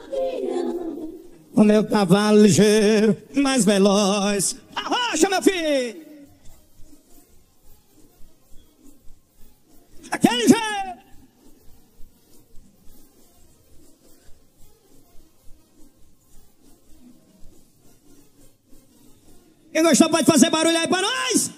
O meu cavalo ligeiro, mais veloz. Arrocha, meu filho! Aquele jeito! Quem gostou pode fazer barulho aí pra nós?